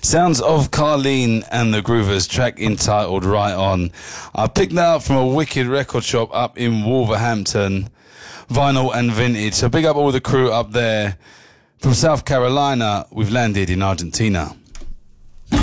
Sounds of Carlene and the Groovers, track entitled Right On. I picked that up from a wicked record shop up in Wolverhampton, vinyl and vintage. So big up all the crew up there. From South Carolina, we've landed in Argentina.